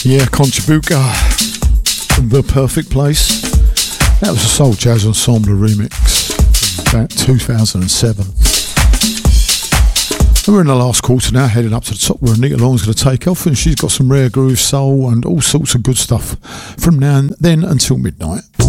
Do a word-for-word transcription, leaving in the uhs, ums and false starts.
Yeah, Contribuca, The Perfect Place. That was a Soul Jazz Ensemble remix, about two thousand seven. And we're in the last quarter now, heading up to the top where Anita Long's going to take off, and she's got some rare groove soul and all sorts of good stuff from now and then until midnight.